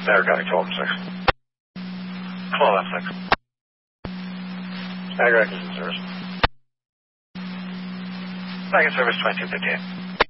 Narragansett 12-6. Hello, F6. Narragansett is in service. Back in service 2258.